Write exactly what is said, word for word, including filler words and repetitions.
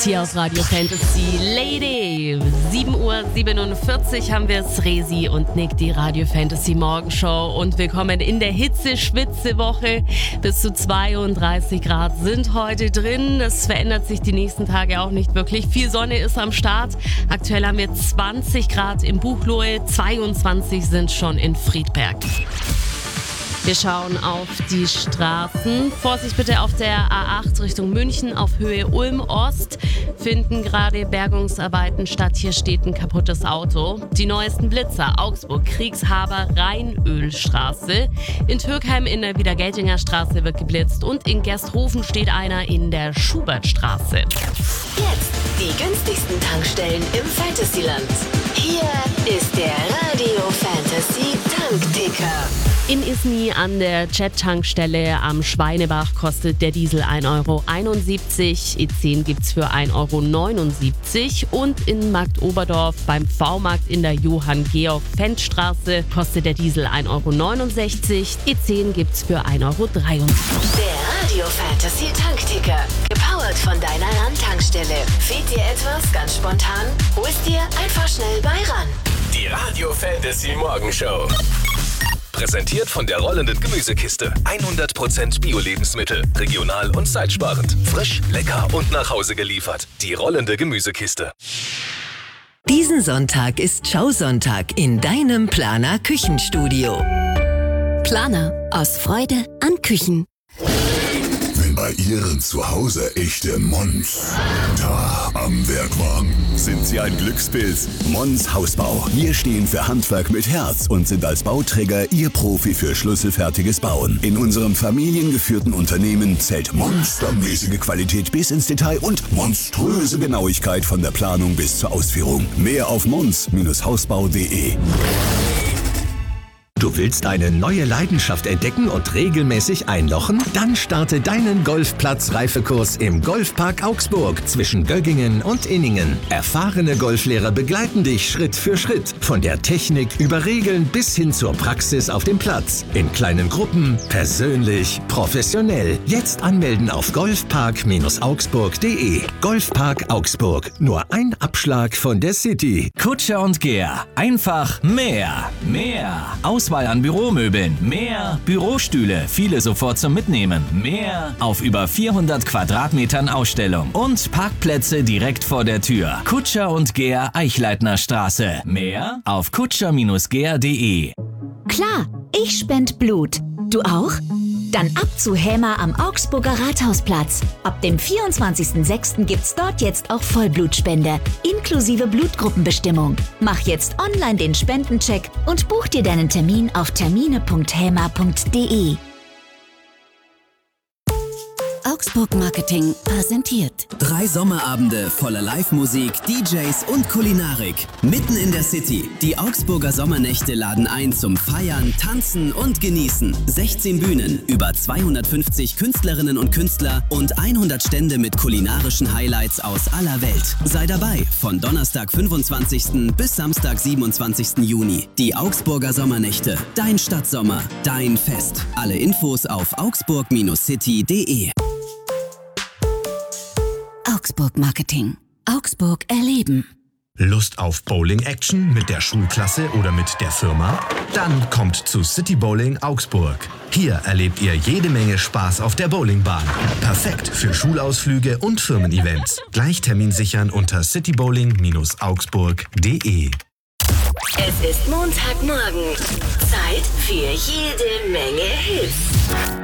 Hits hier auf Radio Fantasy. Lady, sieben Uhr siebenundvierzig haben wir es, Resi und Nick, die Radio Fantasy Morgenshow. Und willkommen in der Hitze-Schwitze-Woche. Bis zu zweiunddreißig Grad sind heute drin. Es verändert sich die nächsten Tage auch nicht wirklich. Viel Sonne ist am Start. Aktuell haben wir zwanzig Grad in Buchloe, zweiundzwanzig sind schon in Friedberg. Wir schauen auf die Straßen. Vorsicht bitte auf der A acht Richtung München auf Höhe Ulm-Ost. Finden gerade Bergungsarbeiten statt. Hier steht ein kaputtes Auto. Die neuesten Blitzer. Augsburg, Kriegshaber, Rheinölstraße. In Türkheim in der Wiedergeltinger Straße wird geblitzt. Und in Gersthofen steht einer in der Schubertstraße. Jetzt die günstigsten Tankstellen im Fantasyland. Hier ist der Radio Fantasy Tankticker. In Isny an der Jet-Tankstelle am Schweinebach kostet der Diesel ein Euro einundsiebzig, E zehn gibt's für ein Euro neunundsiebzig und in Marktoberdorf beim V-Markt in der Johann-Georg-Fendt-Straße kostet der Diesel ein Euro neunundsechzig, E zehn gibt's für ein Euro dreiundsiebzig. Der Radio Fantasy Tankticker, gepowert von deiner Randtankstelle. Fehlt dir etwas ganz spontan? Hol's dir einfach schnell bei ran. Die Radio Fantasy Morgenshow. Präsentiert von der rollenden Gemüsekiste. hundert Prozent Bio-Lebensmittel, regional und zeitsparend. Frisch, lecker und nach Hause geliefert. Die rollende Gemüsekiste. Diesen Sonntag ist Schausonntag in deinem Planer Küchenstudio. Planer aus Freude an Küchen. Wenn bei Ihren Zuhause echte Mons da am Werk waren, sind Sie ein Glückspilz. Mons Hausbau. Wir stehen für Handwerk mit Herz und sind als Bauträger Ihr Profi für schlüsselfertiges Bauen. In unserem familiengeführten Unternehmen zählt monstermäßige Qualität bis ins Detail und monströse Genauigkeit von der Planung bis zur Ausführung. Mehr auf mons Hausbau punkt de. Du willst eine neue Leidenschaft entdecken und regelmäßig einlochen? Dann starte deinen Golfplatz-Reifekurs im Golfpark Augsburg zwischen Göggingen und Inningen. Erfahrene Golflehrer begleiten dich Schritt für Schritt. Von der Technik über Regeln bis hin zur Praxis auf dem Platz. In kleinen Gruppen, persönlich, professionell. Jetzt anmelden auf golfpark Augsburg punkt de. Golfpark Augsburg. Nur ein Abschlag von der City. Kutscher und Gehr. Einfach mehr. Mehr. Auswahl an Büromöbeln. Mehr Bürostühle. Viele sofort zum Mitnehmen. Mehr auf über vierhundert Quadratmetern Ausstellung. Und Parkplätze direkt vor der Tür. Kutscher und Gehr, Eichleitner Straße. Mehr auf kutscher Gehr punkt de. Klar, ich spend Blut. Du auch? Dann ab zu Hämer am Augsburger Rathausplatz. Ab dem vierundzwanzigsten sechsten gibt's dort jetzt auch Vollblutspende, inklusive Blutgruppenbestimmung. Mach jetzt online den Spendencheck und buch dir deinen Termin auf termine punkt hämer punkt de. Augsburg Marketing präsentiert. Drei Sommerabende voller Live-Musik, D Js und Kulinarik. Mitten in der City. Die Augsburger Sommernächte laden ein zum Feiern, Tanzen und Genießen. sechzehn Bühnen, über zweihundertfünfzig Künstlerinnen und Künstler und hundert Stände mit kulinarischen Highlights aus aller Welt. Sei dabei von Donnerstag fünfundzwanzigsten bis Samstag siebenundzwanzigsten Juni. Die Augsburger Sommernächte. Dein Stadtsommer, dein Fest. Alle Infos auf augsburg City punkt de. Augsburg Marketing. Augsburg erleben. Lust auf Bowling-Action mit der Schulklasse oder mit der Firma? Dann kommt zu City Bowling Augsburg. Hier erlebt ihr jede Menge Spaß auf der Bowlingbahn. Perfekt für Schulausflüge und Firmen-Events. Gleich Termin sichern unter city bowling augsburg punkt de. Es ist Montagmorgen. Zeit für jede Menge Hits.